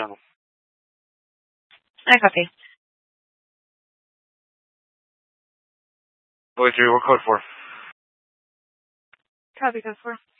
channel. I copy. Boy 3, what code 4? Copy, code 4.